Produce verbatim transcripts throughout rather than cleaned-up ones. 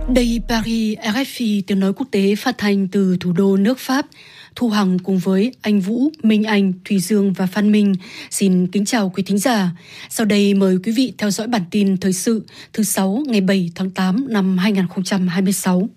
Đây Paris, rờ ép i tiếng nói quốc tế phát thanh từ thủ đô nước Pháp. Thu Hằng cùng với anh Vũ, Minh Anh, Thùy Dương và Phan Minh xin kính chào quý thính giả. Sau đây mời quý vị theo dõi bản tin thời sự thứ sáu ngày bảy tháng tám năm hai nghìn không trăm hai mươi sáu.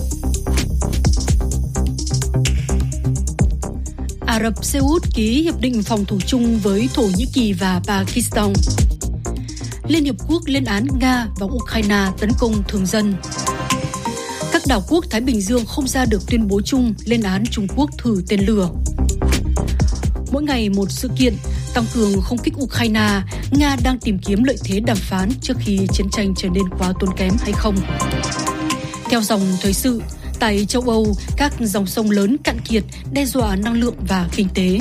Ả Rập Xê Út ký hiệp định phòng thủ chung với Thổ Nhĩ Kỳ và Pakistan. Liên Hiệp Quốc lên án Nga và Ukraine tấn công thường dân. Các đảo quốc Thái Bình Dương không ra được tuyên bố chung lên án Trung Quốc thử tên lửa. Mỗi ngày một sự kiện, tăng cường không kích Ukraine, Nga đang tìm kiếm lợi thế đàm phán trước khi chiến tranh trở nên quá tốn kém hay không. Theo dòng thời sự, tại châu Âu, các dòng sông lớn cạn kiệt đe dọa năng lượng và kinh tế.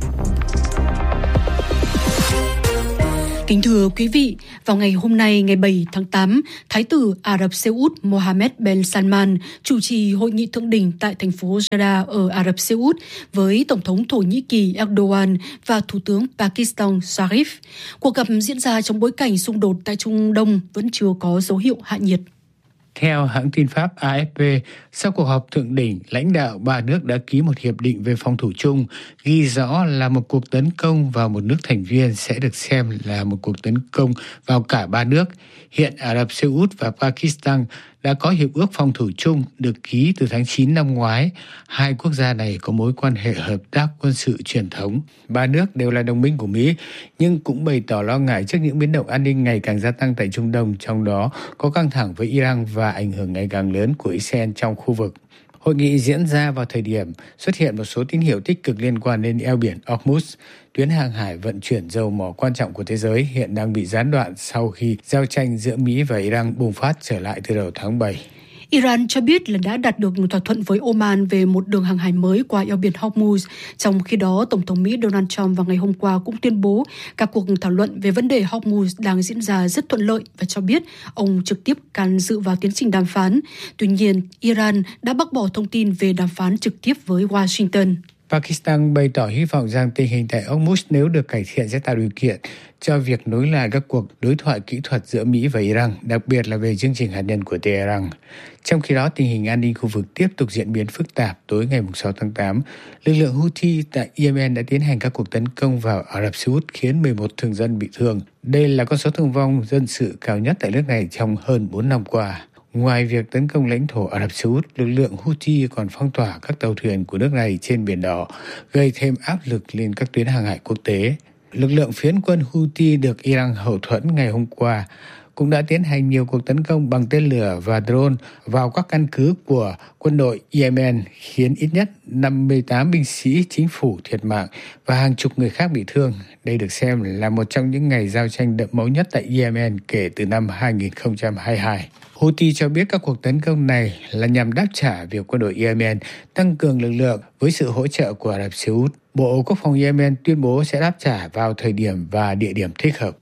Kính thưa quý vị, vào ngày hôm nay ngày bảy tháng tám, Thái tử Ả Rập Xê Út Mohammed bin Salman chủ trì hội nghị thượng đỉnh tại thành phố Jeddah ở Ả Rập Xê Út với Tổng thống Thổ Nhĩ Kỳ Erdogan và Thủ tướng Pakistan Sharif. Cuộc gặp diễn ra trong bối cảnh xung đột tại Trung Đông vẫn chưa có dấu hiệu hạ nhiệt. Theo hãng tin Pháp a ép pê, sau cuộc họp thượng đỉnh, lãnh đạo ba nước đã ký một hiệp định về phòng thủ chung, ghi rõ là một cuộc tấn công vào một nước thành viên sẽ được xem là một cuộc tấn công vào cả ba nước. Hiện Ả Rập Xê Út và Pakistan đã có hiệp ước phòng thủ chung được ký từ tháng chín năm ngoái. Hai quốc gia này có mối quan hệ hợp tác quân sự truyền thống. Ba nước đều là đồng minh của Mỹ, nhưng cũng bày tỏ lo ngại trước những biến động an ninh ngày càng gia tăng tại Trung Đông, trong đó có căng thẳng với Iran và ảnh hưởng ngày càng lớn của Israel trong khu vực. Hội nghị diễn ra vào thời điểm xuất hiện một số tín hiệu tích cực liên quan đến eo biển Hormuz. Tuyến hàng hải vận chuyển dầu mỏ quan trọng của thế giới hiện đang bị gián đoạn sau khi giao tranh giữa Mỹ và Iran bùng phát trở lại từ đầu tháng bảy. Iran cho biết là đã đạt được thỏa thuận với Oman về một đường hàng hải mới qua eo biển Hormuz. Trong khi đó, Tổng thống Mỹ Donald Trump vào ngày hôm qua cũng tuyên bố các cuộc thảo luận về vấn đề Hormuz đang diễn ra rất thuận lợi và cho biết ông trực tiếp can dự vào tiến trình đàm phán. Tuy nhiên, Iran đã bác bỏ thông tin về đàm phán trực tiếp với Washington. Pakistan bày tỏ hy vọng rằng tình hình tại Hormuz nếu được cải thiện sẽ tạo điều kiện cho việc nối lại các cuộc đối thoại kỹ thuật giữa Mỹ và Iran, đặc biệt là về chương trình hạt nhân của Tehran. Trong khi đó, tình hình an ninh khu vực tiếp tục diễn biến phức tạp. Tối ngày sáu tháng tám, lực lượng Houthi tại Yemen đã tiến hành các cuộc tấn công vào Ả Rập Xê Út khiến mười một thường dân bị thương. Đây là con số thương vong dân sự cao nhất tại nước này trong hơn bốn năm qua. Ngoài việc tấn công lãnh thổ Ả Rập Xê Út, lực lượng Houthi còn phong tỏa các tàu thuyền của nước này trên Biển Đỏ, gây thêm áp lực lên các tuyến hàng hải quốc tế. Lực lượng phiến quân Houthi được Iran hậu thuẫn ngày hôm qua cũng đã tiến hành nhiều cuộc tấn công bằng tên lửa và drone vào các căn cứ của quân đội Yemen, khiến ít nhất năm mươi tám binh sĩ chính phủ thiệt mạng và hàng chục người khác bị thương. Đây được xem là một trong những ngày giao tranh đẫm máu nhất tại Yemen kể từ năm hai nghìn không trăm hai mươi hai. Houthi cho biết các cuộc tấn công này là nhằm đáp trả việc quân đội Yemen tăng cường lực lượng với sự hỗ trợ của Ả Rập Xê Út. Bộ Quốc phòng Yemen tuyên bố sẽ đáp trả vào thời điểm và địa điểm thích hợp.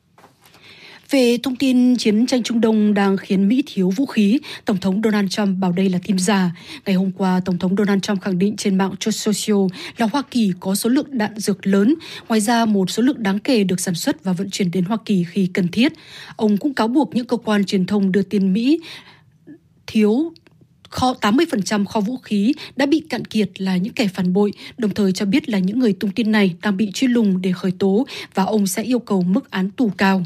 Về thông tin chiến tranh Trung Đông đang khiến Mỹ thiếu vũ khí, Tổng thống Donald Trump bảo đây là tin giả. Ngày hôm qua, Tổng thống Donald Trump khẳng định trên mạng Truth Social là Hoa Kỳ có số lượng đạn dược lớn. Ngoài ra, một số lượng đáng kể được sản xuất và vận chuyển đến Hoa Kỳ khi cần thiết. Ông cũng cáo buộc những cơ quan truyền thông đưa tin Mỹ thiếu kho tám mươi phần trăm kho vũ khí đã bị cạn kiệt là những kẻ phản bội, đồng thời cho biết là những người tung tin này đang bị truy lùng để khởi tố và ông sẽ yêu cầu mức án tù cao.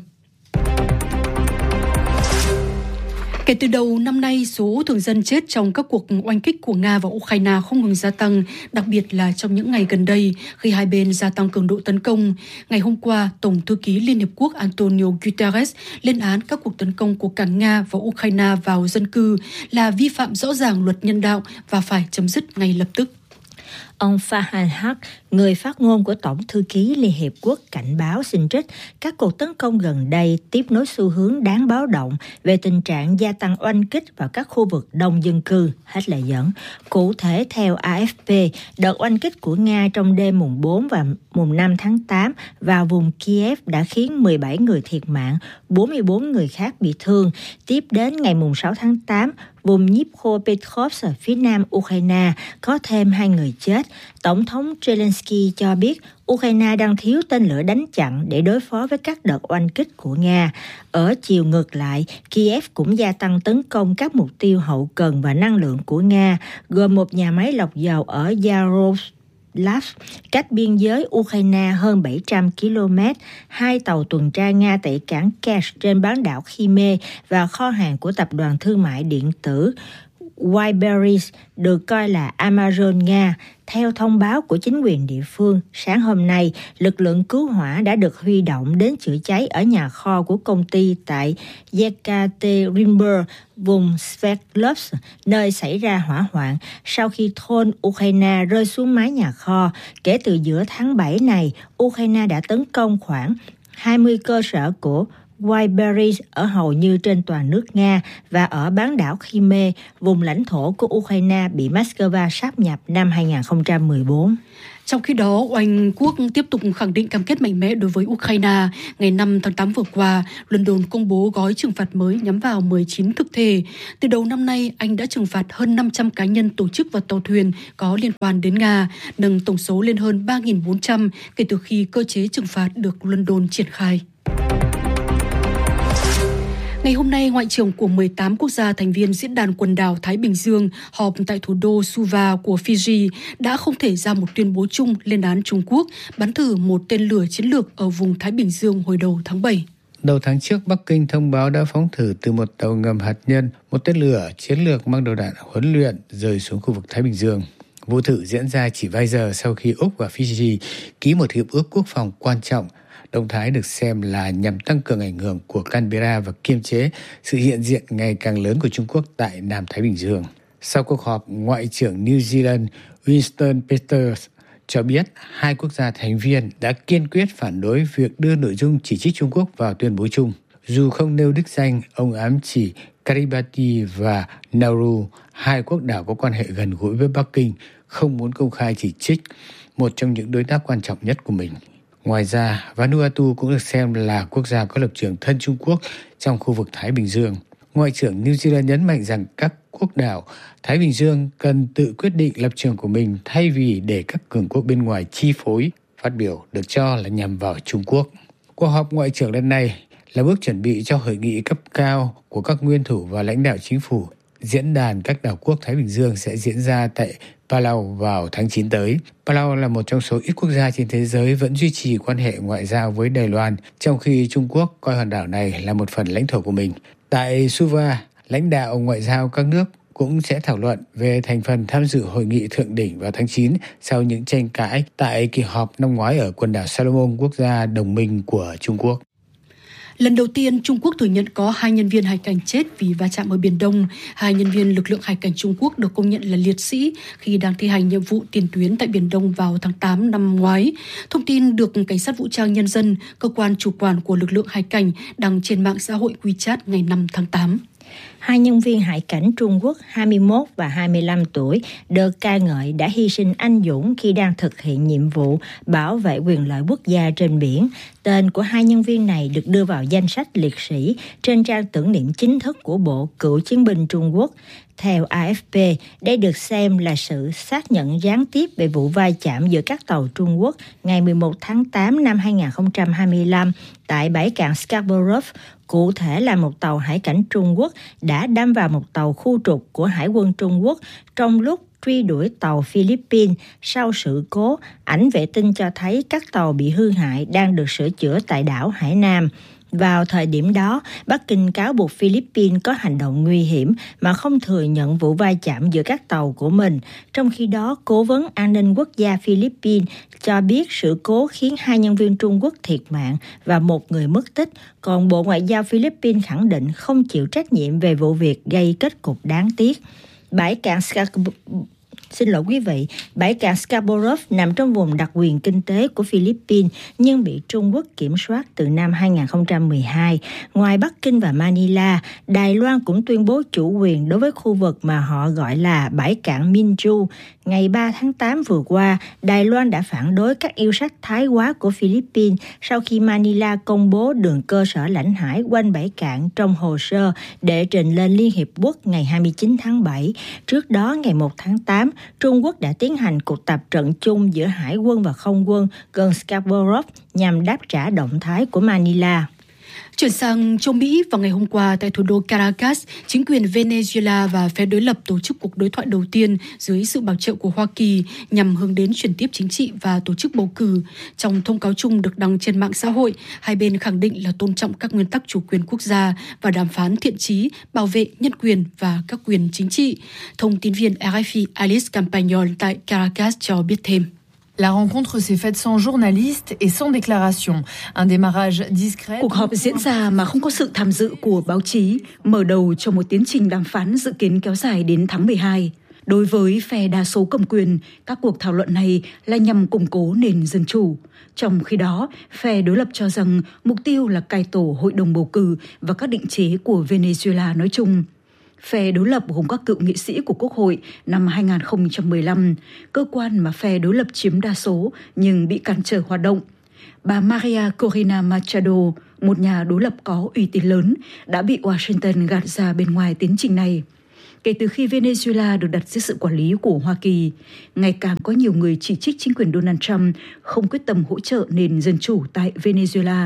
Kể từ đầu năm nay, số thường dân chết trong các cuộc oanh kích của Nga và Ukraine không ngừng gia tăng, đặc biệt là trong những ngày gần đây khi hai bên gia tăng cường độ tấn công. Ngày hôm qua, Tổng thư ký Liên Hiệp Quốc Antonio Guterres lên án các cuộc tấn công của cả Nga và Ukraine vào dân cư là vi phạm rõ ràng luật nhân đạo và phải chấm dứt ngay lập tức. Ông Farhan Haq, người phát ngôn của Tổng thư ký Liên Hiệp Quốc, cảnh báo xin trích các cuộc tấn công gần đây tiếp nối xu hướng đáng báo động về tình trạng gia tăng oanh kích vào các khu vực đông dân cư, hết lời dẫn. Cụ thể, theo a ép pê, đợt oanh kích của Nga trong đêm mùng bốn và mùng năm tháng tám vào vùng Kiev đã khiến mười bảy người thiệt mạng, bốn mươi bốn người khác bị thương. Tiếp đến ngày mùng sáu tháng tám, vùng Dnipropetrovsk ở phía nam Ukraine có thêm hai người chết. Tổng thống Zelensky Zelensky cho biết Ukraine đang thiếu tên lửa đánh chặn để đối phó với các đợt oanh kích của Nga. Ở chiều ngược lại, Kiev cũng gia tăng tấn công các mục tiêu hậu cần và năng lượng của Nga, gồm một nhà máy lọc dầu ở Yaroslav, cách biên giới Ukraine hơn bảy trăm ki lô mét, hai tàu tuần tra Nga tại cảng Kerch trên bán đảo Crimea và kho hàng của tập đoàn thương mại điện tử Wildberries được coi là Amazon Nga. Theo thông báo của chính quyền địa phương, sáng hôm nay, lực lượng cứu hỏa đã được huy động đến chữa cháy ở nhà kho của công ty tại Yekaterinburg, vùng Sverdlovsk, nơi xảy ra hỏa hoạn sau khi thôn Ukraine rơi xuống mái nhà kho. Kể từ giữa tháng bảy này, Ukraine đã tấn công khoảng hai mươi cơ sở của Wildberries ở hầu như trên toàn nước Nga và ở bán đảo Crimea, vùng lãnh thổ của Ukraine bị Moscow sáp nhập năm hai không một bốn. Trong khi đó, Oanh quốc tiếp tục khẳng định cam kết mạnh mẽ đối với Ukraine. Ngày năm tháng tám vừa qua, London công bố gói trừng phạt mới nhắm vào mười chín thực thể. Từ đầu năm nay, Anh đã trừng phạt hơn năm trăm cá nhân, tổ chức và tàu thuyền có liên quan đến Nga, nâng tổng số lên hơn ba nghìn bốn trăm kể từ khi cơ chế trừng phạt được London triển khai. Ngày hôm nay, Ngoại trưởng của mười tám quốc gia thành viên Diễn đàn Quần đảo Thái Bình Dương họp tại thủ đô Suva của Fiji đã không thể ra một tuyên bố chung lên án Trung Quốc bắn thử một tên lửa chiến lược ở vùng Thái Bình Dương hồi đầu tháng bảy. Đầu tháng trước, Bắc Kinh thông báo đã phóng thử từ một tàu ngầm hạt nhân một tên lửa chiến lược mang đầu đạn huấn luyện rơi xuống khu vực Thái Bình Dương. Vụ thử diễn ra chỉ vài giờ sau khi Úc và Fiji ký một hiệp ước quốc phòng quan trọng. Động thái được xem là nhằm tăng cường ảnh hưởng của Canberra và kiềm chế sự hiện diện ngày càng lớn của Trung Quốc tại Nam Thái Bình Dương. Sau cuộc họp, Ngoại trưởng New Zealand Winston Peters cho biết hai quốc gia thành viên đã kiên quyết phản đối việc đưa nội dung chỉ trích Trung Quốc vào tuyên bố chung. Dù không nêu đích danh, ông ám chỉ Kiribati và Nauru, hai quốc đảo có quan hệ gần gũi với Bắc Kinh, không muốn công khai chỉ trích một trong những đối tác quan trọng nhất của mình. Ngoài ra, Vanuatu cũng được xem là quốc gia có lập trường thân Trung Quốc trong khu vực Thái Bình Dương. Ngoại trưởng New Zealand nhấn mạnh rằng các quốc đảo Thái Bình Dương cần tự quyết định lập trường của mình thay vì để các cường quốc bên ngoài chi phối, phát biểu được cho là nhằm vào Trung Quốc. Cuộc họp ngoại trưởng lần này là bước chuẩn bị cho hội nghị cấp cao của các nguyên thủ và lãnh đạo chính phủ. Diễn đàn các đảo quốc Thái Bình Dương sẽ diễn ra tại Palau vào tháng chín tới. Palau là một trong số ít quốc gia trên thế giới vẫn duy trì quan hệ ngoại giao với Đài Loan, trong khi Trung Quốc coi hòn đảo này là một phần lãnh thổ của mình. Tại Suva, lãnh đạo ngoại giao các nước cũng sẽ thảo luận về thành phần tham dự hội nghị thượng đỉnh vào tháng chín sau những tranh cãi tại kỳ họp năm ngoái ở quần đảo Salomon, quốc gia đồng minh của Trung Quốc. Lần đầu tiên, Trung Quốc thừa nhận có hai nhân viên hải cảnh chết vì va chạm ở Biển Đông. Hai nhân viên lực lượng hải cảnh Trung Quốc được công nhận là liệt sĩ khi đang thi hành nhiệm vụ tiền tuyến tại Biển Đông vào tháng tám năm ngoái. Thông tin được Cảnh sát Vũ trang Nhân dân, cơ quan chủ quản của lực lượng hải cảnh, đăng trên mạng xã hội WeChat ngày năm tháng tám. Hai nhân viên hải cảnh Trung Quốc hai mươi mốt và hai mươi lăm tuổi được ca ngợi đã hy sinh anh dũng khi đang thực hiện nhiệm vụ bảo vệ quyền lợi quốc gia trên biển. Tên của hai nhân viên này được đưa vào danh sách liệt sĩ trên trang tưởng niệm chính thức của Bộ Cựu chiến binh Trung Quốc. Theo a ép pê, đây được xem là sự xác nhận gián tiếp về vụ va chạm giữa các tàu Trung Quốc ngày mười một tháng tám năm hai không hai lăm tại bãi cạn Scarborough. Cụ thể là một tàu hải cảnh Trung Quốc đã đâm vào một tàu khu trục của Hải quân Trung Quốc trong lúc truy đuổi tàu Philippines. Sau sự cố, ảnh vệ tinh cho thấy các tàu bị hư hại đang được sửa chữa tại đảo Hải Nam. Vào thời điểm đó, Bắc Kinh cáo buộc Philippines có hành động nguy hiểm mà không thừa nhận vụ va chạm giữa các tàu của mình. Trong khi đó, Cố vấn An ninh Quốc gia Philippines cho biết sự cố khiến hai nhân viên Trung Quốc thiệt mạng và một người mất tích, còn Bộ Ngoại giao Philippines khẳng định không chịu trách nhiệm về vụ việc gây kết cục đáng tiếc. Bãi cạn Scarborough Xin lỗi quý vị, bãi cạn Scarborough nằm trong vùng đặc quyền kinh tế của Philippines nhưng bị Trung Quốc kiểm soát từ năm hai không một hai. Ngoài Bắc Kinh và Manila, Đài Loan cũng tuyên bố chủ quyền đối với khu vực mà họ gọi là bãi cạn Minju. Ngày ba tháng tám vừa qua, Đài Loan đã phản đối các yêu sách thái quá của Philippines sau khi Manila công bố đường cơ sở lãnh hải quanh bãi cạn trong hồ sơ để trình lên Liên Hiệp Quốc ngày hai mươi chín tháng bảy. Trước đó, ngày một tháng tám, Trung Quốc đã tiến hành cuộc tập trận chung giữa hải quân và không quân gần Scarborough nhằm đáp trả động thái của Manila. Chuyển sang châu Mỹ, vào ngày hôm qua tại thủ đô Caracas, chính quyền Venezuela và phe đối lập tổ chức cuộc đối thoại đầu tiên dưới sự bảo trợ của Hoa Kỳ nhằm hướng đến chuyển tiếp chính trị và tổ chức bầu cử. Trong thông cáo chung được đăng trên mạng xã hội, hai bên khẳng định là tôn trọng các nguyên tắc chủ quyền quốc gia và đàm phán thiện chí, bảo vệ nhân quyền và các quyền chính trị. Thông tin viên R F I Alice Campagnol tại Caracas cho biết thêm. La rencontre s'est faite sans journalistes et sans déclaration. Un démarrage discret. Cuộc họp diễn ra mà không có sự tham dự của báo chí, mở đầu cho một tiến trình đàm phán dự kiến kéo dài đến tháng mười hai. Đối với phe đa số cầm quyền, các cuộc thảo luận này là nhằm củng cố nền dân chủ. Trong khi đó, phe đối lập cho rằng mục tiêu là cải tổ hội đồng bầu cử và các định chế của Venezuela nói chung. Phe đối lập gồm các cựu nghị sĩ của Quốc hội năm hai không một lăm, cơ quan mà phe đối lập chiếm đa số nhưng bị cản trở hoạt động. Bà Maria Corina Machado, một nhà đối lập có uy tín lớn, đã bị Washington gạt ra bên ngoài tiến trình này. Kể từ khi Venezuela được đặt dưới sự quản lý của Hoa Kỳ, ngày càng có nhiều người chỉ trích chính quyền Donald Trump không quyết tâm hỗ trợ nền dân chủ tại Venezuela.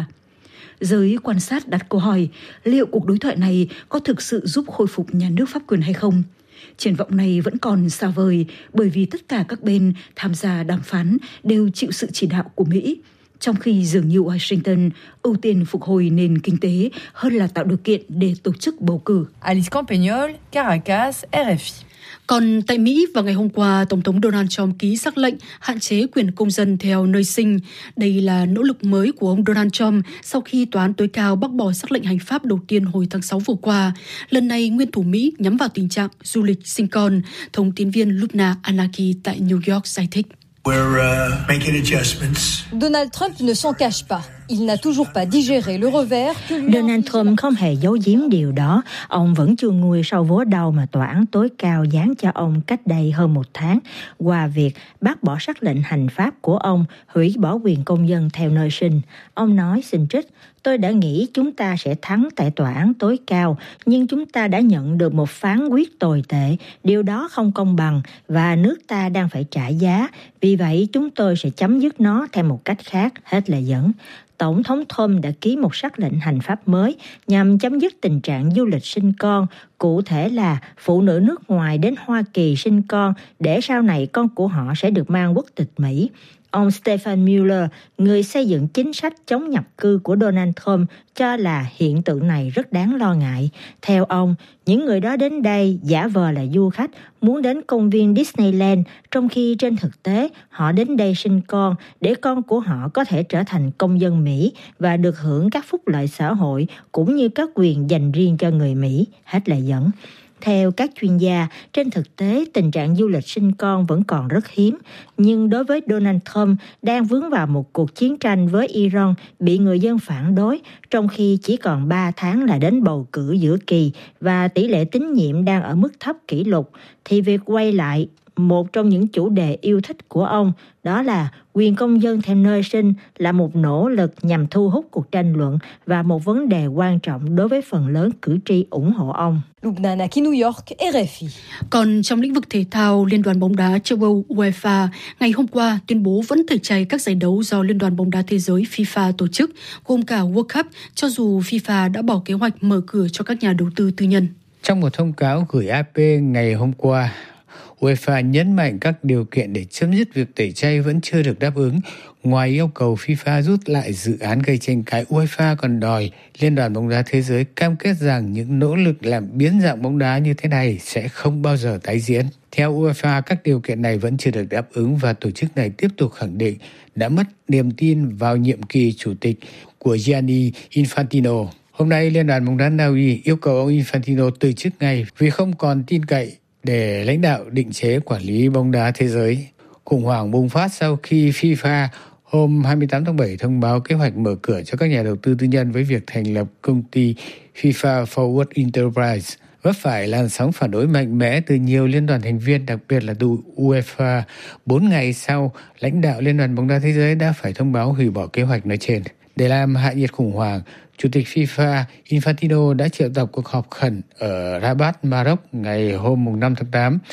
Giới quan sát đặt câu hỏi liệu cuộc đối thoại này có thực sự giúp khôi phục nhà nước pháp quyền hay không? Triển vọng này vẫn còn xa vời bởi vì tất cả các bên tham gia đàm phán đều chịu sự chỉ đạo của Mỹ, trong khi dường như Washington ưu tiên phục hồi nền kinh tế hơn là tạo điều kiện để tổ chức bầu cử. Alice Campagnol, Caracas, R F I. Còn tại Mỹ, vào ngày hôm qua, Tổng thống Donald Trump ký sắc lệnh hạn chế quyền công dân theo nơi sinh. Đây là nỗ lực mới của ông Donald Trump sau khi Tòa án tối cao bác bỏ sắc lệnh hành pháp đầu tiên hồi tháng sáu vừa qua. Lần này, nguyên thủ Mỹ nhắm vào tình trạng du lịch sinh con. Thông tin viên Lubna Anaki tại New York giải thích. We're uh, making adjustments. Donald Trump ne s'en cache pas. Il n'a toujours pas digéré le revers. Donald Trump không hề giấu giếm điều đó. Ông vẫn chưa nguôi sau vố đau mà tòa án tối cao giáng cho ông cách đây hơn một tháng qua việc bác bỏ sắc lệnh hành pháp của ông hủy bỏ quyền công dân theo nơi sinh. Ông nói xin trích: tôi đã nghĩ chúng ta sẽ thắng tại tòa án tối cao, nhưng chúng ta đã nhận được một phán quyết tồi tệ. Điều đó không công bằng và nước ta đang phải trả giá. Vì vậy, chúng tôi sẽ chấm dứt nó theo một cách khác. Hết lời dẫn. Tổng thống Trump đã ký một sắc lệnh hành pháp mới nhằm chấm dứt tình trạng du lịch sinh con, cụ thể là phụ nữ nước ngoài đến Hoa Kỳ sinh con để sau này con của họ sẽ được mang quốc tịch Mỹ. Ông Stephen Miller, người xây dựng chính sách chống nhập cư của Donald Trump, cho là hiện tượng này rất đáng lo ngại. Theo ông, những người đó đến đây giả vờ là du khách muốn đến công viên Disneyland, trong khi trên thực tế họ đến đây sinh con để con của họ có thể trở thành công dân Mỹ và được hưởng các phúc lợi xã hội cũng như các quyền dành riêng cho người Mỹ. Hết lời dẫn. Theo các chuyên gia, trên thực tế tình trạng du lịch sinh con vẫn còn rất hiếm, nhưng đối với Donald Trump đang vướng vào một cuộc chiến tranh với Iran bị người dân phản đối, trong khi chỉ còn ba tháng là đến bầu cử giữa kỳ và tỷ lệ tín nhiệm đang ở mức thấp kỷ lục, thì việc quay lại một trong những chủ đề yêu thích của ông, đó là quyền công dân theo nơi sinh, là một nỗ lực nhằm thu hút cuộc tranh luận và một vấn đề quan trọng đối với phần lớn cử tri ủng hộ ông. Lubna Anaki, New York, R F I. Còn trong lĩnh vực thể thao, Liên đoàn bóng đá châu Âu UEFA ngày hôm qua tuyên bố vẫn tẩy chay các giải đấu do Liên đoàn bóng đá thế giới FIFA tổ chức, gồm cả World Cup, cho dù FIFA đã bỏ kế hoạch mở cửa cho các nhà đầu tư tư nhân. Trong một thông cáo gửi a pê ngày hôm qua, UEFA nhấn mạnh các điều kiện để chấm dứt việc tẩy chay vẫn chưa được đáp ứng. Ngoài yêu cầu FIFA rút lại dự án gây tranh cãi, UEFA còn đòi Liên đoàn bóng đá thế giới cam kết rằng những nỗ lực làm biến dạng bóng đá như thế này sẽ không bao giờ tái diễn. Theo UEFA, các điều kiện này vẫn chưa được đáp ứng và tổ chức này tiếp tục khẳng định đã mất niềm tin vào nhiệm kỳ chủ tịch của Gianni Infantino. Hôm nay, Liên đoàn bóng đá Na Uy yêu cầu ông Infantino từ chức ngay vì không còn tin cậy để lãnh đạo định chế quản lý bóng đá thế giới. Khủng hoảng bùng phát sau khi FIFA hôm hai mươi tám tháng bảy thông báo kế hoạch mở cửa cho các nhà đầu tư tư nhân với việc thành lập công ty FIFA Forward Enterprise, vấp phải làn sóng phản đối mạnh mẽ từ nhiều liên đoàn thành viên, đặc biệt là từ UEFA. Bốn ngày sau, lãnh đạo Liên đoàn bóng đá thế giới đã phải thông báo hủy bỏ kế hoạch nói trên. Để làm hạ nhiệt khủng hoảng, Chủ tịch FIFA Infantino đã triệu tập cuộc họp khẩn ở Rabat, Maroc ngày hôm năm tháng tám.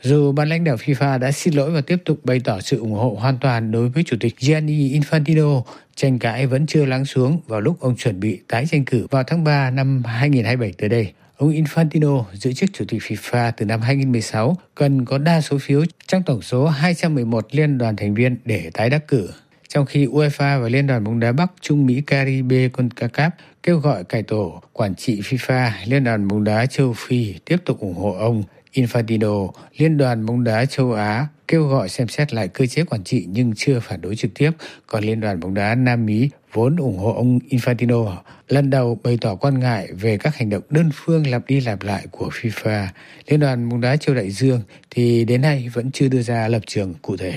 Dù ban lãnh đạo FIFA đã xin lỗi và tiếp tục bày tỏ sự ủng hộ hoàn toàn đối với Chủ tịch Gianni Infantino, tranh cãi vẫn chưa lắng xuống vào lúc ông chuẩn bị tái tranh cử vào tháng ba năm hai nghìn không trăm hai mươi bảy tới đây. Ông Infantino giữ chức Chủ tịch FIFA từ năm hai nghìn không trăm mười sáu, cần có đa số phiếu trong tổng số hai trăm mười một liên đoàn thành viên để tái đắc cử. Trong khi UEFA và Liên đoàn bóng đá Bắc Trung Mỹ Caribe CONCACAF kêu gọi cải tổ quản trị FIFA, Liên đoàn bóng đá châu Phi tiếp tục ủng hộ ông Infantino. Liên đoàn bóng đá châu Á kêu gọi xem xét lại cơ chế quản trị nhưng chưa phản đối trực tiếp, còn Liên đoàn bóng đá Nam Mỹ vốn ủng hộ ông Infantino lần đầu bày tỏ quan ngại về các hành động đơn phương lặp đi lặp lại của FIFA. Liên đoàn bóng đá châu Đại Dương thì đến nay vẫn chưa đưa ra lập trường cụ thể.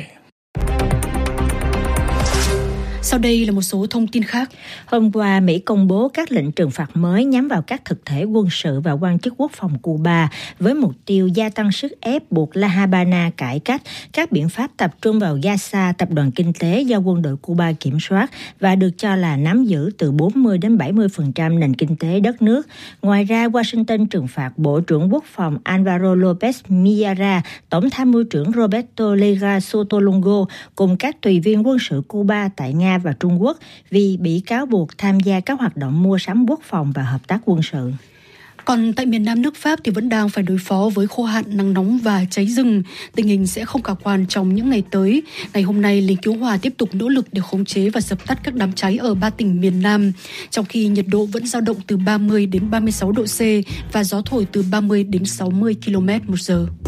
Sau đây là một số thông tin khác. Hôm qua, Mỹ công bố các lệnh trừng phạt mới nhắm vào các thực thể quân sự và quan chức quốc phòng Cuba với mục tiêu gia tăng sức ép buộc La Habana cải cách các biện pháp tập trung vào Gaza, tập đoàn kinh tế do quân đội Cuba kiểm soát và được cho là nắm giữ từ bốn mươi đến bảy mươi phần trăm nền kinh tế đất nước. Ngoài ra, Washington trừng phạt Bộ trưởng Quốc phòng Alvaro López Millara, Tổng tham mưu trưởng Roberto Lega Sotolongo cùng các tùy viên quân sự Cuba tại Nga và Trung Quốc vì bị cáo buộc tham gia các hoạt động mua sắm quốc phòng và hợp tác quân sự. Còn tại miền Nam nước Pháp thì vẫn đang phải đối phó với khô hạn, nắng nóng và cháy rừng. Tình hình sẽ không khả quan trong những ngày tới. Ngày hôm nay, lính cứu hỏa tiếp tục nỗ lực để khống chế và dập tắt các đám cháy ở ba tỉnh miền Nam, trong khi nhiệt độ vẫn dao động từ ba mươi đến ba mươi sáu độ C và gió thổi từ ba mươi đến sáu mươi ki lô mét một giờ.